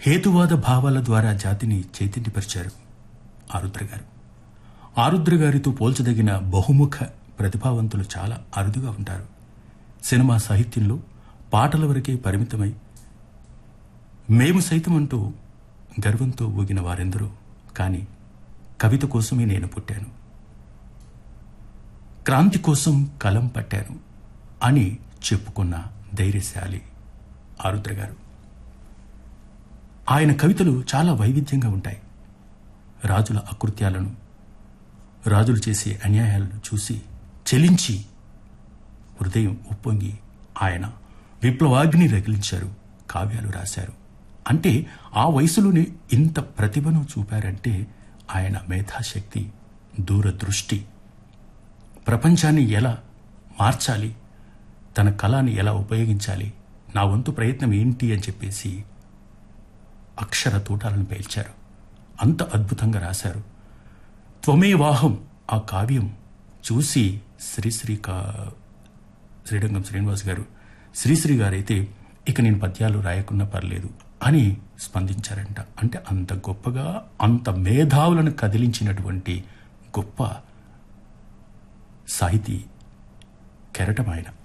హేతువాద భావాల ద్వారా జాతిని చైతన్యపరిచారు ఆరుద్ర గారు. ఆరుద్ర గారితో పోల్చదగిన బహుముఖ ప్రతిభావంతులు చాలా అరుదుగా ఉంటారు. సినిమా సాహిత్యంలో పాటల వరకే పరిమితమై మేము సైతం అంటూ గర్వంతో ఊగిన వారెందరూ. కానీ కవిత కోసమే నేను పుట్టాను, క్రాంతి కోసం కలం పట్టాను అని చెప్పుకున్న ధైర్యశాలి ఆరుద్ర గారు. ఆయన కవితలు చాలా వైవిధ్యంగా ఉంటాయి. రాజుల అకృత్యాలను, రాజులు చేసే అన్యాయాలను చూసి చెలించి హృదయం ఉప్పొంగి ఆయన విప్లవాగ్ని రగిలించారు, కావ్యాలు రాశారు. అంటే ఆ వయసులోనే ఇంత ప్రతిభను చూపారంటే ఆయన మేధాశక్తి, దూరదృష్టి, ప్రపంచాన్ని ఎలా మార్చాలి, తన కళని ఎలా ఉపయోగించాలి, నా వంతు ప్రయత్నం ఏంటి అని చెప్పేసి అక్షర తూటాలను పేల్చారు. అంత అద్భుతంగా రాశారు. త్వమేవాహం ఆ కావ్యం చూసి శ్రీరంగం శ్రీనివాస్ గారు, శ్రీశ్రీ గారైతే ఇక నేను పద్యాలు రాయకున్నా పర్లేదు అని స్పందించారంట. అంటే అంత గొప్పగా, అంత మేధావులను కదిలించినటువంటి గొప్ప సాహితీ కెరటం ఆయన.